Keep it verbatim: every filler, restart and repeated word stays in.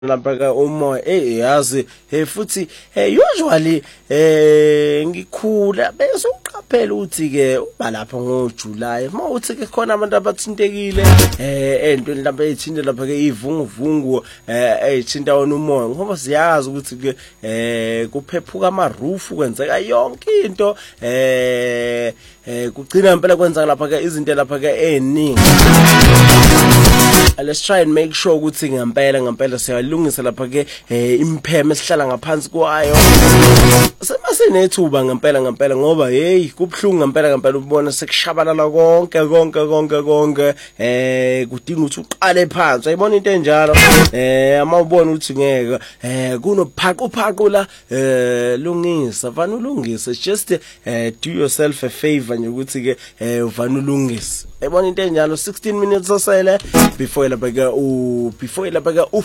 lapha ka umoya eh yazi eh futhi eh usually eh ngikhula bese uqaphela ukuthi ke uba lapha ngoJuly mawuthi ke khona abantu abathintekile eh entweni lapha ezithinta lapha ke ivunguvungu eh ezithinta wona umoya ngoba siyazi ukuthi ke eh kuphephuka ama roof kwenzeka yonke into eh eh kugcina impela kwenza lapha ke izinto lapha ke eziningi. Let's try and make sure ukuthi ngempela ngempela siyalungisa lapha ke impheme esihlala ngaphansi kwayo semasenethuba ngempela ngempela ngoba hey kubhlungu ngempela ngempela ubona sekushabalala konke konke konke konke eh kudinga ukuthi uqale phansi ayibona into enjalo eh ama ubona ukuthi ngeke eh kunophaqo phaqo la eh lungisa vana ulungise just eh do yourself a favor nje ukuthi ke eh uvana ulungise ayibona into enjalo sixteen minutes osele before lapha ke u before lapha ke